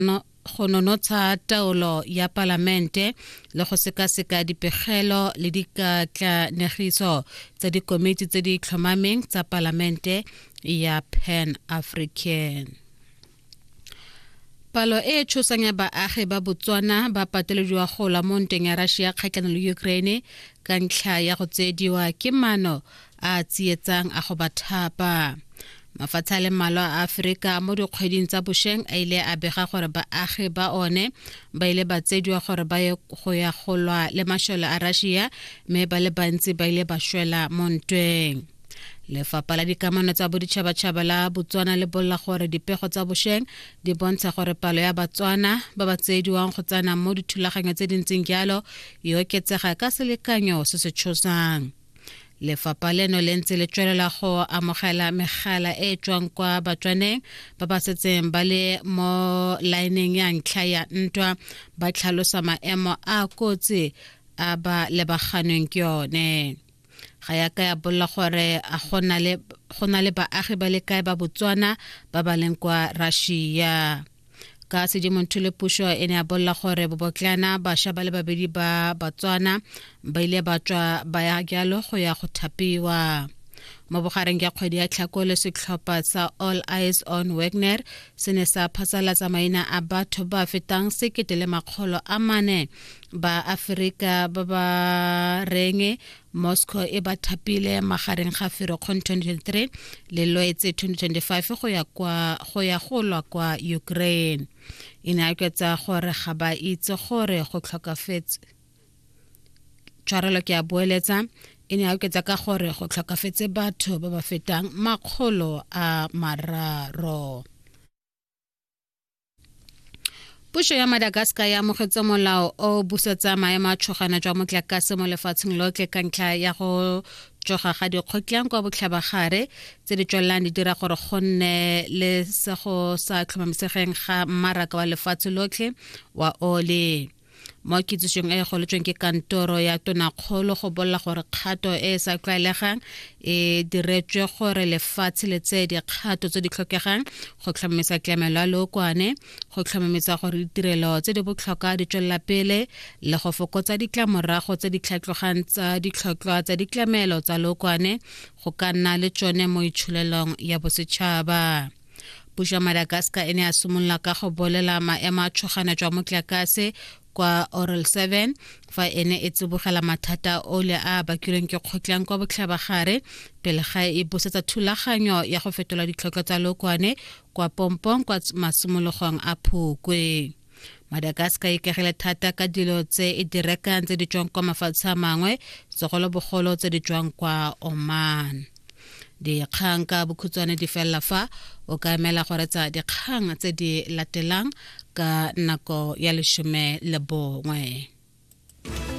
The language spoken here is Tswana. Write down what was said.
go nonotsa taolo ya palamente le go sekaseka dipegelo le dikatlanegiso tsa dikomiti tse di tlhomameng tsa palamente ya Pan African. Palo e tshosang ya baagi ba Botswana ba patelediwa go la mo nteng ya Russia kgatlhanong le Ukraine ka ntlha ya go tsediwa ke maano a tsietsang a go ba thapa. Mafatshe a le mmalwa a Afrika mo dikgweding tsa bošweng a ile a bega gore baagi ba one ba ile ba tsediwa gore ba ye go ya go lwa le mašole a Russia mme ba le bantsi ba ile ba šwela mo ntweng. Lefapha la dikamano tsa boditšhabatšhaba la Botswana le bolla gore dipego tsa bošweng di bontsha gore palo ya Batswana ba ba tsediwang go tsena mo dithulaganyo tse dintseng jalo e oketsega ka selekanyo se se tshosang. Lefapha leno le ntse le tswelela go amogela megala e tswang kwa Batswaneng ba ba setseng ba le mo laeneng ya ntlha ya ntwa ba tlhalosa maemo a kotsi a ba lebaganeng ke yone. Ga ya ka ya bolla gore a go na le baagi ba le kae ba Botswana ba ba leng kwa Russia. Ka Sedimonthole puso e ne a bolla gore bobotlana bašwa ba le babedi ba Batswana ba ile ba tswa ba ya jalo go ya go thapiwa. Mo bogareng ya kgwedi ya Tlhakole setlhopha sa All Eyes on Wagner se ne sa phasalatsa maina a batho ba fetang 1,400 ba Afrika ba ba reng Moscow e ba thapile magareng ga Ferikgong 2023 le Loetse 2025 go ya go lwa kwa Ukraine. Ina aketsa gore ga ba itse gore go tlhokafetse tshwarelo ke a boeletsa ene a oketsa ka gore go tlhokafetse batho ba ba fetang 300. Puso ya Madagascar ya amogetse molao o busetsa maemo a tshogana jwa motlakase mo lefatsheng lotlhe ka ntlha ya go tsoga ga dikgoklang kwa botlhabagare tse di tswelelang di dira gore go nne le sego sa tlhomamisegeng ga mmaraka wa lefatshe lotlhe wa ole. Mo kitsisong e goletsweng ke kantoro ya Tonakgolo go bolla gore kgato e sa tlwaelegang e diretswe gore lefatshe le tse dikgato tse di tlhokegang go tlhomamisa tlamelo ya lookwane, go tlhomamisa gore ditirelo tse di botlhokwa di tswelela pele le go fokotsa ditlamorago tse di tlhatlogang tsa ditlhotlhwa tsa ditlamelo tsa lookwane go ka nna le tsone mo itsholelong ya bosetšhaba. Puso ya Madagascar e ne a simolola ka go bolela maemo a tshogana jwa motlakase kwa Oral 7 fa ene e tsibogela mathata ole a bakilweng ke kgotlang kwa botlhabagare pele ga e busetsa thulaganyo ya go fetola ditlhokwa tsa lookwane kwa Pompong kwa masimologong a Phukwe. Madagascar e kegile thata ka dilo tse e direkang tse di tswang kwa mafatshe a mangwe segolobogolo tse di tswang kwa Oman. Dikgang ka bokhutswane di fela fa o ka emela gore tsa dikgang tse di latelang ka nako ya 11.